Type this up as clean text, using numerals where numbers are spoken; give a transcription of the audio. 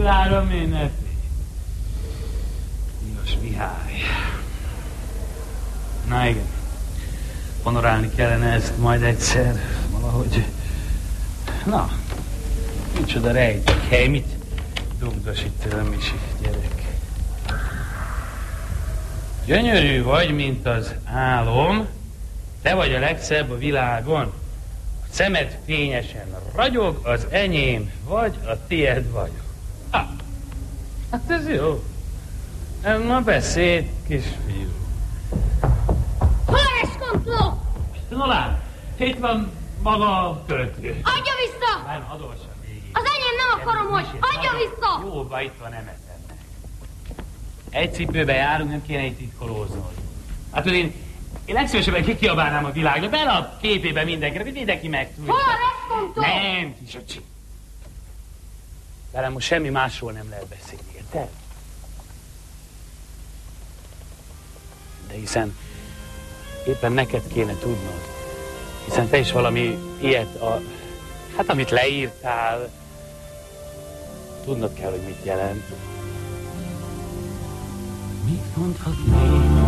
világom ünnepi. Igaz vihály. Na igen. Honorálni kellene ezt majd egyszer, valahogy. Na, micsoda rejtek hely, mit dugdosít tőlem is, gyerek. Gyönyörű vagy, mint az álom, te vagy a legszebb a világon. A szemed fényesen ragyog, az enyém vagy, a tied vagyok. Hát ez jó. Na beszéd, kisfiú. Hol a eskontló? No lám, itt van maga a költő. Adja vissza! Nem, adósan végig. Az enyém nem akarom, hogy adja vissza! Jó, itt van, nem etem meg. Egy cipőbe járunk, nem kéne itt titkolóznod. Hát tudod, én legszívesebben kikiabálnám a világra, bele a képébe mindenkire, hogy mindenki megtudja. Hol a eskontló? Nem, kisöcsi. Velem most semmi másról nem lehet beszélni, érted? De hiszen éppen neked kéne tudnod. Hiszen te is valami ilyet, hát amit leírtál, tudnod kell, hogy mit jelent. Mit mondhatnék?